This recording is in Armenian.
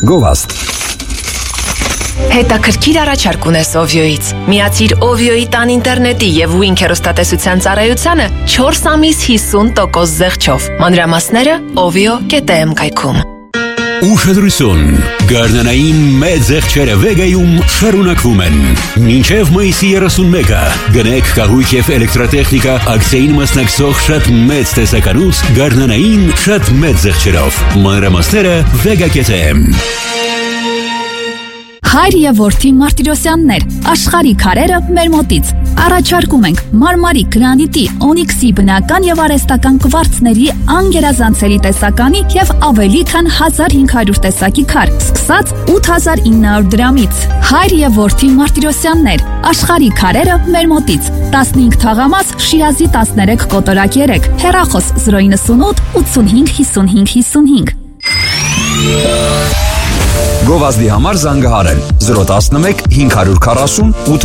Գովազդ։ Հետաքրքիր առաջարկ ունես Ovio-ից։ Միացիր Ovio-ի տան ինտերնետի եւ Wink հեռուստատեսության ծառայությանը 4 ամիս 50% զեղչով։ Մանրամասները ovio.am կայքում։ Ուշադրություն, գարնանային մեծ զեղչերը Վեգայում շարունակվում են։ Մինչև մայիսի 31-ը գնեք կահույք եւ էլեկտրատեխնիկա ակցիային մասնակցող շատ մեծ տեսականուց գարնանային շատ մեծ զեղչերով։ Մանրամասները Vega.am։ Հայր եւ որդի Մարտիրոսյաններ, աշխարհի քարերը մեր մոտից։ Առաջարկում ենք մարմարի, գրանիտի, օնիքսի բնական եւ արհեստական կվարցների անգերազանցելի տեսականի եւ ավելի քան 1500 տեսակի քար, սկսած 8900 դրամից։ Հայր եւ որդի Մարտիրոսյաններ, աշխարհի քարերը մեր մոտից։ 15 թաղամաս, Շիրազի 13 կոտորակ 3, հեռախոս 098 85 55 55։ Գովազդի համար զանգահարել 011 540